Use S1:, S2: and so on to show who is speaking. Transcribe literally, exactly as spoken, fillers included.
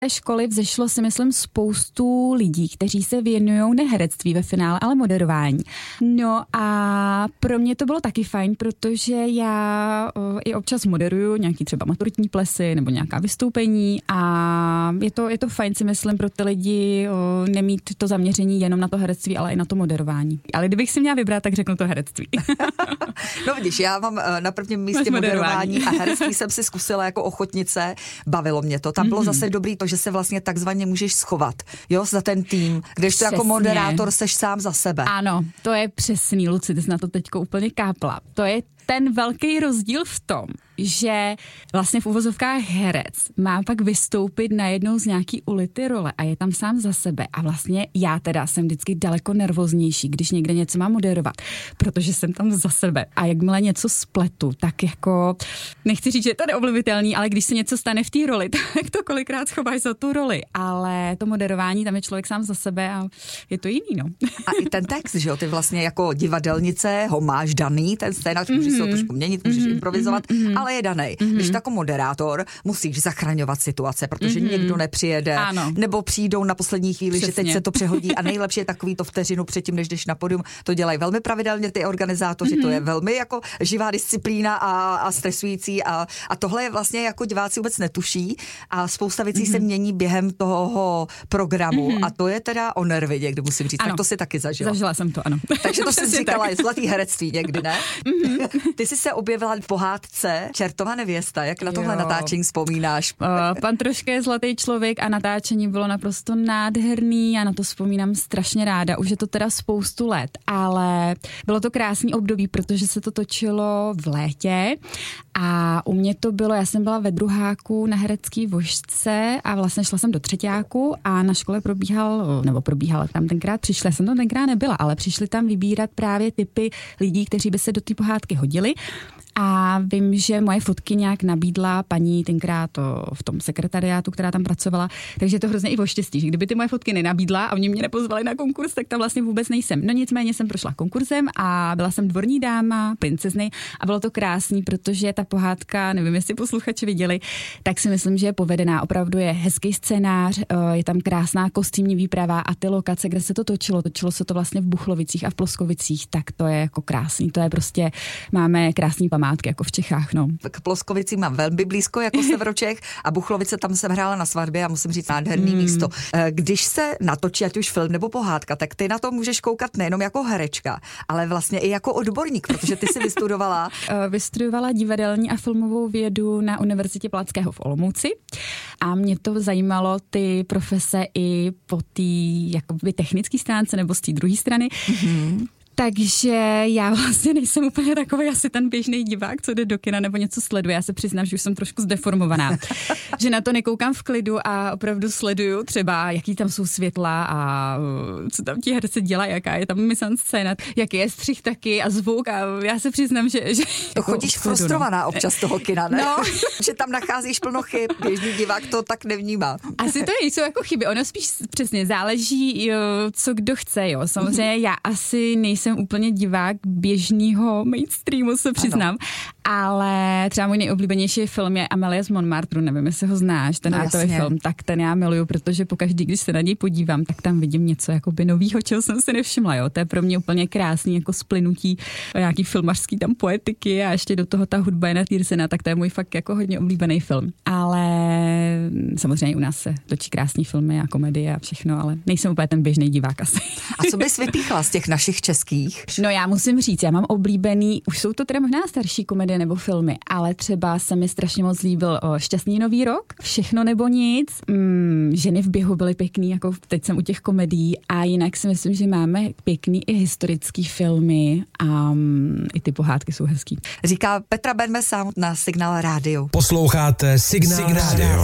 S1: školy vzešlo si myslím spoustu lidí, kteří se věnují ne herectví ve finále, ale moderování. No a pro mě to bylo taky fajn, protože já o, i občas moderuju nějaký třeba maturitní plesy nebo nějaká vystoupení a je to, je to fajn si myslím pro ty lidi o, nemít to zaměření jenom na to herectví, ale i na to moderování. Ale kdybych si měla vybrat, tak řeknu to herectví.
S2: No vidíš, já mám na prvním místě moderování. moderování a herectví jsem si zkusila jako ochotnice, bavilo mě to. Tam bylo mm-hmm. zase dobrý to, že se vlastně takzvaně můžeš schovat, jo, za ten tým, když to jako moderátor seš sám za sebe.
S1: Ano, to je přesný, Luci, ty jsi na to teďko úplně kápla. To je ten velký rozdíl v tom, že vlastně v uvozovkách herec má pak vystoupit najednou z nějaký ulity role a je tam sám za sebe. A vlastně já teda jsem vždycky daleko nervóznější, když někde něco mám moderovat, protože jsem tam za sebe. A jakmile něco spletu, tak jako, nechci říct, že je to neovlivitelný, ale když se něco stane v té roli, tak to kolikrát schováš za tu roli. Ale to moderování, tam je člověk sám za sebe a je to jiný, no.
S2: A i ten text, že jo, ty vlastně jako divadelnice ho máš daný, ten scénář, mm-hmm. můžeš se ho trošku měnit, můžeš mm-hmm. improvizovat, mm-hmm. ale je danej. Mm-hmm. Když jako moderátor musíš zachraňovat situace, protože mm-hmm. někdo nepřijede, ano. nebo přijdou na poslední chvíli, přesně. že teď se to přehodí a nejlepší je takový to vteřinu předtím, než jdeš na podium. To dělají velmi pravidelně ty organizátoři, mm-hmm. to je velmi jako živá disciplína a, a stresující a, a tohle je vlastně jako diváci vůbec netuší a spousta věcí mm-hmm. se mění během toho programu mm-hmm. a to je teda o nervy někdy, musím říct. Ano. Tak to si taky zažila.
S1: Zažila jsem to, ano.
S2: Takže to jsi říkala, je zlatý herectví někdy, ne? Mm-hmm. Ty jsi se objevila v pohádce Čertova nevěsta. Jak na tohle jo. natáčení vzpomínáš?
S1: Uh, pan Troška je zlatý člověk a natáčení bylo naprosto nádherný. Já na to vzpomínám strašně ráda. Už je to teda spoustu let, ale bylo to krásný období, protože se to točilo v létě a u mě to bylo, já jsem byla ve druháku na herecký vožce a vlastně šla jsem do třetíku a na škole probíhal, nebo probíhala tam tenkrát, přišla, já jsem tam tenkrát nebyla, ale přišli tam vybírat právě typy lidí, kteří by se do té pohádky hodili. A vím, že moje fotky nějak nabídla paní tenkrát to v tom sekretariátu, která tam pracovala, takže je to hrozně i o štěstí, že kdyby ty moje fotky nenabídla a oni mě nepozvali na konkurs, tak tam vlastně vůbec nejsem. No nicméně jsem prošla konkurzem a byla jsem dvorní dáma, princezny a bylo to krásný, protože ta pohádka, nevím, jestli posluchači viděli, tak si myslím, že je povedená. Opravdu je hezký scénář, je tam krásná kostýmní výprava a ty lokace, kde se to točilo, točilo se to vlastně v Buchlovicích a v Ploskovicích, tak to je jako krásný. To je prostě, máme krásný památky jako v Čechách, no.
S2: K Ploskovicím mám velmi blízko jako Severočech a Buchlovice, tam jsem hrála na svatbě a musím říct nádherný mm. místo. Když se natočí ať už film nebo pohádka, tak ty na to můžeš koukat nejenom jako herečka, ale vlastně i jako odborník, protože ty si vystudovala.
S1: Vystudovala divadelní a filmovou vědu na Univerzitě Palackého v Olomouci a mě to zajímalo ty profese i po té jakoby technické stránce nebo z té druhé strany. Mm-hmm. Takže já vlastně nejsem úplně takový asi ten běžný divák, co jde do kina nebo něco sleduje. Já se přiznám, že už jsem trošku zdeformovaná. Že na to nekoukám v klidu a opravdu sleduju třeba, jaký tam jsou světla a co tam ti herci dělají, jaká je tam mise-en-scéna, jaký je střih taky a zvuk a já se přiznám, že... že
S2: to chodíš klidu, frustrovaná no. občas toho kina, ne? No. Že tam nacházíš plno chyb, běžný divák to tak nevnímá.
S1: Asi to jsou jako chyby, ono spíš přesně záleží, jo, co kdo chce, jo. Samozřejmě já asi nejsem úplně divák běžného mainstreamu, se přiznám, ano. ale třeba můj nejoblíbenější film je Amélie z Montmartru, nevím, jestli ho znáš, ten
S2: no,
S1: artový film, tak ten já miluju, protože pokaždý, když se na něj podívám, tak tam vidím něco jakoby novýho, čeho jsem si nevšimla, jo, to je pro mě úplně krásný, jako splynutí nějaký filmařský tam poetiky a ještě do toho ta hudba Jana Týrsena, tak to je můj fakt jako hodně oblíbený film, ale samozřejmě u nás se točí krásný filmy a komedie a všechno, ale nejsem úplně ten běžný divák asi.
S2: A co bys vypíchla z těch našich českých?
S1: No já musím říct, já mám oblíbený, už jsou to teda možná starší komedie nebo filmy, ale třeba se mi strašně moc líbil o Šťastný nový rok, Všechno nebo nic, mm, Ženy v běhu byly pěkný, jako teď jsem u těch komedií a jinak si myslím, že máme pěkný i historický filmy a um, i ty pohádky jsou hezký.
S2: Říká Petra Benmesa na Signál rádiu.
S3: Posloucháte Signál rádiu.